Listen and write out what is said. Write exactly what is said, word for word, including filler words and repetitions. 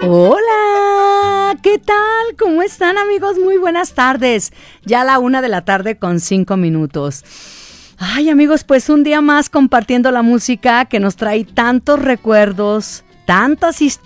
Hola, ¿qué tal? ¿Cómo están, amigos? Muy buenas tardes. Ya a la una de la tarde con cinco minutos. Ay, amigos, pues un día más compartiendo la música que nos trae tantos recuerdos, tantas historias.